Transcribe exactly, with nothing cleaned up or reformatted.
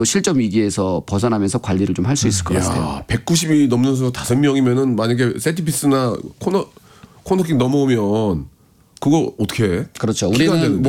실점 위기에서 벗어나면서 관리를 좀 할 수 있을 것 같아요. 백구십이 넘는 선수 다섯 명이면은 만약에 세트피스나 코너 코너킥 넘어오면 그거 어떻게 해? 그렇죠. 키가 안 우리는 되는데.